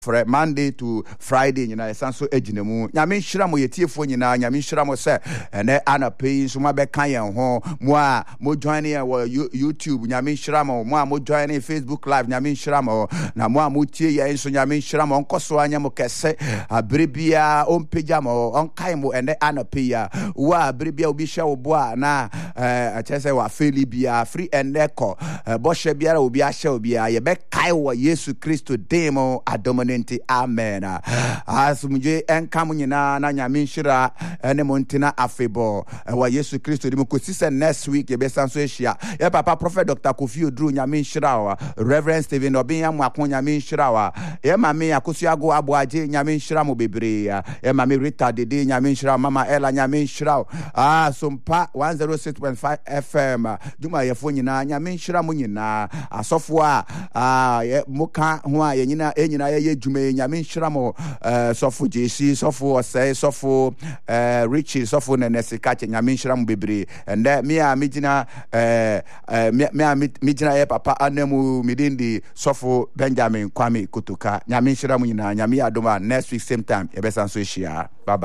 from Monday to Friday, you know, sanso ejinemu. Nyame nhyira mo yetiefo nyina, nyame nhyira mo se ene anape so ma be kan yen ho. Mo join here YouTube, nyame nhyira mo. Mo join Facebook live, nyame nhyira mo. Na mo tie ye nso nyame nhyira mo. Onkoso anya mo kese abrebia onpeja mo, onkai mo ene anape ya. Wa abrebia obi hye wo bo na achese wa feli bia free eneko. Bo hye biara obi ahye obi ya ye be kai wo Yesu Kristo demo adomane. Amen. Asumje enkamu nyina na nyame nhyira ene montina afebo wa Yesu Kristo di mukosise next week ye besanso ehia ye papa prophet Dr. Kofi Oduru nyame nhyira wa Reverend Stephen Obinya mwako nyame nhyira wa ye mame akosu ago aboaje nyame nhyira mo bebre ye mame Rita Dede nyame nhyira mama Ella nyame nhyira sompa 106.5 FM juma ye fo nyina nyame nhyira mo nyina asofo ye muka ho ye nyina enyina ye jume nyame nhyira mo sofo JC sofo Osei sofo Richie sofo Nenesika nyame nhyira mo bebre and me a mijina mijina ye papa anemu midindi sofo Benjamin Kwame Kotoka nyame nhyira mo nyina nyame adoma next week same time e besanso ehia bye bye.